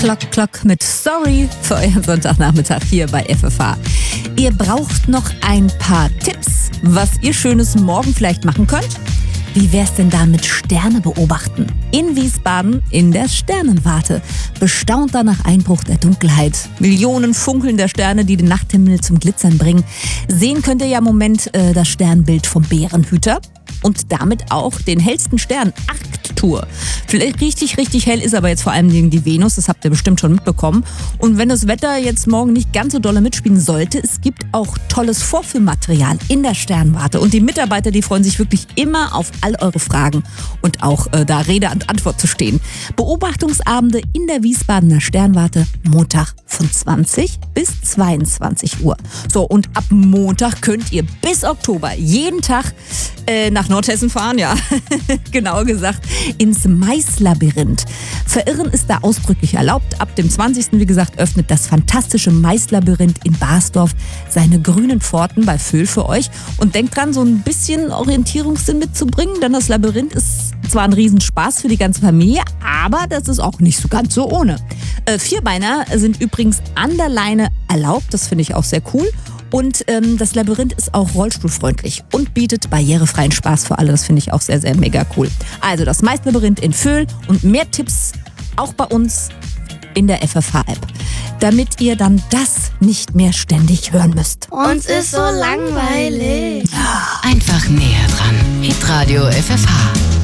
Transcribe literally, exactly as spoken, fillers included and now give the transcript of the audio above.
Klock, Klock mit Sorry für euren Sonntagnachmittag hier bei F F H. Ihr braucht noch ein paar Tipps, was ihr Schönes morgen vielleicht machen könnt. Wie wär's denn da mit Sterne beobachten? In Wiesbaden in der Sternenwarte. Bestaunter nach Einbruch der Dunkelheit. Millionen funkelnder Sterne, die den Nachthimmel zum Glitzern bringen. Sehen könnt ihr ja im Moment äh, das Sternbild vom Bärenhüter. Und damit auch den hellsten Stern, Arctur. Vielleicht richtig, richtig hell ist aber jetzt vor allem die Venus, das habt ihr bestimmt schon mitbekommen. Und wenn das Wetter jetzt morgen nicht ganz so dolle mitspielen sollte, es gibt auch tolles Vorführmaterial in der Sternwarte. Und die Mitarbeiter, die freuen sich wirklich immer auf all eure Fragen und auch äh, da Rede und Antwort zu stehen. Beobachtungsabende in der Wiesbadener Sternwarte, Montag von zwanzig bis zweiundzwanzig Uhr. So, und ab Montag könnt ihr bis Oktober jeden Tag äh, nach Nordhessen fahren, ja, genauer gesagt, ins Maislabyrinth. Verirren ist da ausdrücklich erlaubt. Ab dem zwanzigsten wie gesagt, öffnet das fantastische Maislabyrinth in Basdorf seine grünen Pforten bei Föhl für euch. Und denkt dran, so ein bisschen Orientierungssinn mitzubringen, denn das Labyrinth ist zwar ein Riesenspaß für die ganze Familie, aber das ist auch nicht so ganz so ohne. Äh, Vierbeiner sind übrigens an der Leine erlaubt, das finde ich auch sehr cool. Und ähm, das Labyrinth ist auch rollstuhlfreundlich und bietet barrierefreien Spaß für alle. Das finde ich auch sehr, sehr mega cool. Also das Maislabyrinth in Föhl und mehr Tipps auch bei uns in der F F H-App, damit ihr dann das nicht mehr ständig hören müsst. Uns ist so langweilig. Einfach näher dran. Hitradio F F H.